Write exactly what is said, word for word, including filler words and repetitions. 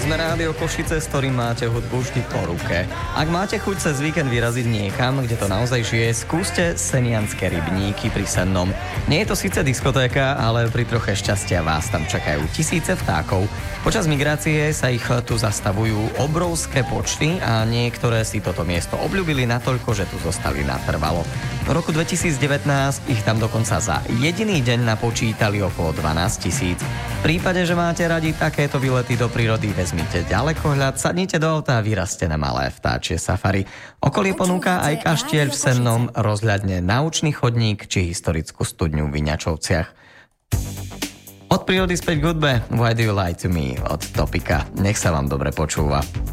sme Rádio Košice, s ktorým máte hudbu vždy po ruke. Ak máte chuť cez víkend vyraziť niekam, kde to naozaj žije, skúste Senianské rybníky pri Sennom. Nie je to síce diskotéka, ale pri troche šťastia vás tam čakajú tisíce vtákov. Počas migrácie sa ich tu zastavujú obrovské počty a niektoré si toto miesto obľúbili natoľko, že tu zostali natrvalo. V roku dvetisícdevätnásť ich tam dokonca za jediný deň napočítali okolo dvanásť tisíc. V prípade, že máte radi takéto výlety do prírody, vezmite ďalekohľad, sadnite do auta a vyrazte na malé vtáčie safari. Okolie ponúka aj kaštieľ v Sennom, rozhľadne naučný chodník či historickú studňu v Iňačovciach. Od prírody späť k hudbe Why Do You Lie To Me od Topika. Nech sa vám dobre počúva.